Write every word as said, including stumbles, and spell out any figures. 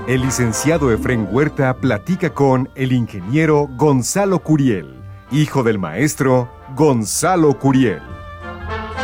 El licenciado Efrén Huerta platica con el ingeniero Gonzalo Curiel, hijo del maestro Gonzalo Curiel.